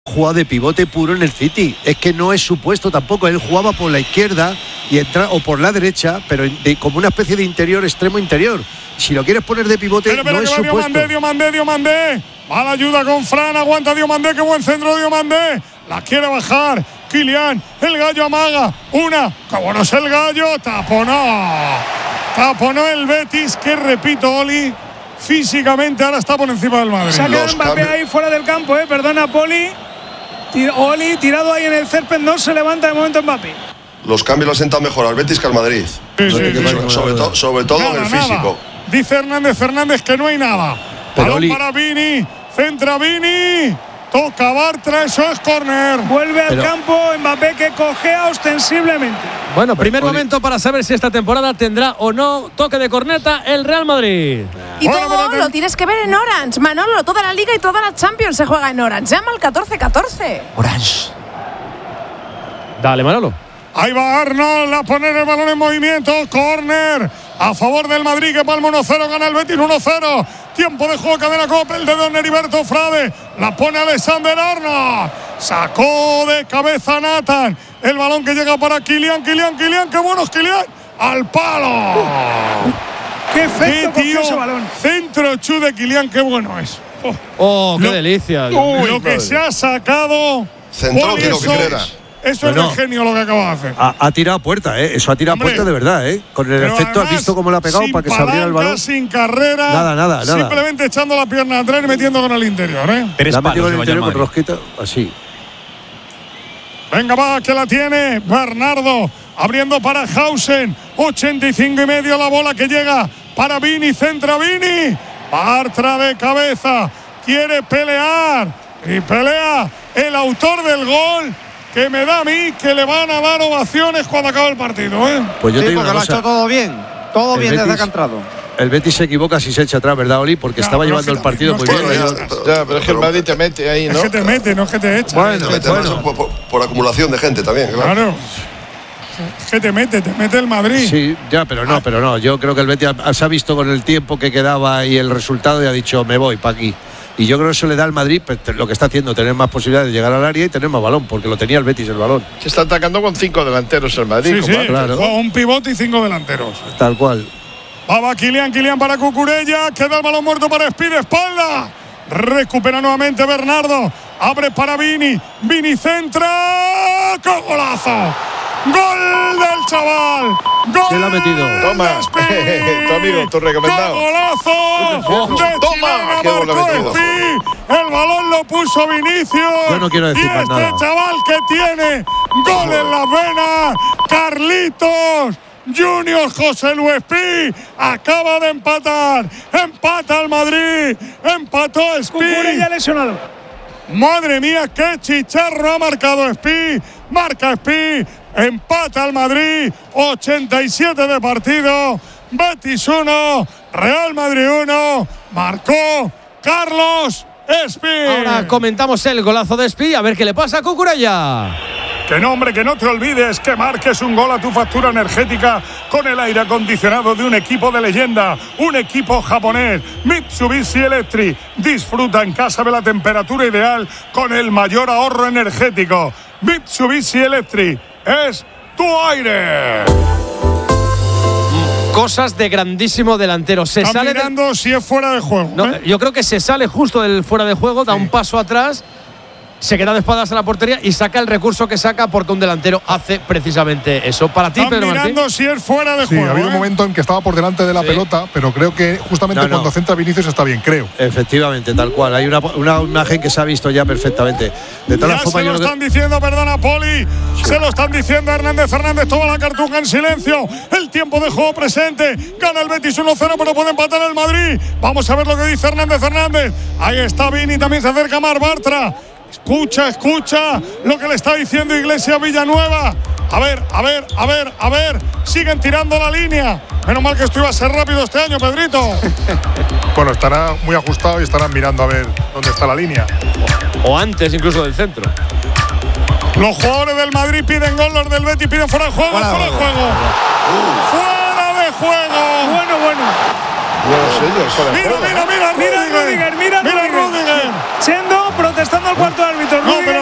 jugado de pivote puro en el City. Es que no es su puesto tampoco. Él jugaba por la izquierda o por la derecha, pero como una especie de interior, extremo interior. Si lo quieres poner de pivote, no es su puesto. Diomandé. Va la ayuda con Fran, aguanta Diomandé, qué buen centro Diomandé. La quiere bajar Kylian, el gallo amaga. Qué bueno es el gallo, taponó el Betis, que repito, Oli, físicamente ahora está por encima del Madrid. Se ha quedado Mbappé ahí fuera del campo, perdona, Poli. Oli tirado ahí en el césped, no se levanta de momento Mbappé. Los cambios lo sientan mejor al Betis que al Madrid. Sobre todo en el físico. Dice Hernández Fernández que no hay nada. Balón para Vini, centra Vini, toca Bartra, eso es córner. Vuelve al campo Mbappé, que cojea ostensiblemente. Bueno, primer momento para saber si esta temporada tendrá o no toque de corneta el Real Madrid. Y todo lo tienes que ver en Orange, Manolo. Toda la Liga y toda la Champions se juega en Orange. Llama al 1414. Orange. Dale, Manolo. Ahí va Arnold a poner el balón en movimiento. Córner a favor del Madrid, que palma 1-0, gana el Betis 1-0. Tiempo de juego, cadena Copa, el de Don Heriberto Frade. La pone Alexander Arnold. Sacó de cabeza Nathan. El balón que llega para Kylian. Qué bueno es Kylian. Al palo. Qué efecto cogió ese balón. Centro de Kylian, qué bueno es. Qué delicia. Lo que se ha sacado. Centró que lo que quiera. Eso es el genio lo que acaba de hacer. Ha tirado a puerta, Eso ha tirado a puerta de verdad, Con el efecto, has visto cómo le ha pegado para que se abriera el balón. Sin carrera. Nada. Simplemente echando la pierna atrás y metiendo con el interior, La ha metido con el interior con rosquita, así. Venga, va, que la tiene Bernardo. Abriendo para Hausen. 85,5 la bola que llega para Vini. Centra Vini. Bartra de cabeza. Quiere pelear. Y pelea el autor del gol, que me da a mí que le van a dar ovaciones cuando acabe el partido, Pues yo te digo porque lo ha hecho todo bien desde que ha entrado. El Betis se equivoca si se echa atrás, ¿verdad, Oli? Porque estaba llevando el partido muy bien. Pero es que el Madrid te mete ahí, ¿no? Es que te mete, no es que te echa. Bueno. Por acumulación de gente también, claro. Es que te mete el Madrid. Sí, ya, pero no. Yo creo que el Betis se ha visto con el tiempo que quedaba y el resultado y ha dicho, me voy para aquí. Y yo creo que eso le da al Madrid, pues, lo que está haciendo, tener más posibilidades de llegar al área y tener más balón, porque lo tenía el Betis el balón. Se está atacando con 5 delanteros el Madrid. Sí, claro. Con un pivote y 5 delanteros. Tal cual. Va Kylian para Cucurella, queda el balón muerto para Speed, espalda. Recupera nuevamente Bernardo, abre para Vini centra, ¡qué golazo! ¡Gol del chaval! ¡Gol! ¿Quién lo ha metido? Toma, tu amigo, tu recomendado. ¡Golazo! ¡Toma! ¡Qué gol lo ha metido! El balón lo puso Vinicius. Yo no quiero decir más nada. Chaval que tiene gol en las venas, Carlitos Junior José Luis Pi acaba de empatar. Empata el Madrid. Empató Pi. Cucurella lesionado. Madre mía, qué chicharro ha marcado Pi. Marca Pi. Empata el Madrid. 87 de partido. Betis 1. Real Madrid 1. Marcó Carlos Pi. Ahora comentamos el golazo de Pi. A ver qué le pasa a Cucurella. Que no, hombre, que no te olvides que marques un gol a tu factura energética con el aire acondicionado de un equipo de leyenda, un equipo japonés, Mitsubishi Electric. Disfruta en casa de la temperatura ideal con el mayor ahorro energético. Mitsubishi Electric es tu aire. Cosas de grandísimo delantero. Se Están sale mirando si es fuera de juego. No, yo creo que se sale justo del fuera de juego, da un paso atrás, se queda de espaldas a la portería y saca el recurso que saca, porque un delantero hace precisamente eso. Para ti, Pedro Martín. Mirando si es fuera de juego. Sí, ha habido un momento en que estaba por delante de la pelota, pero creo que justamente cuando centra Vinicius está bien, creo. Efectivamente, tal cual. Hay una imagen que se ha visto ya perfectamente. De todas las formas, se lo están diciendo, perdona, Poli. Sí. Se lo están diciendo Hernández Fernández. Toma la cartuja en silencio. El tiempo de juego presente. Gana el Betis 1-0, pero puede empatar el Madrid. Vamos a ver lo que dice Hernández Fernández. Ahí está Vini, también se acerca Mar Bartra. Escucha lo que le está diciendo Iglesias Villanueva. A ver. Siguen tirando la línea. Menos mal que esto iba a ser rápido este año, Pedrito. Bueno, estará muy ajustado y estarán mirando a ver dónde está la línea. O antes incluso del centro. Los jugadores del Madrid piden gol, los del Betis piden fuera de juego. Fuera de juego. Bueno. Mira Rudiger. Chendo protestando al cuarto árbitro. No, pero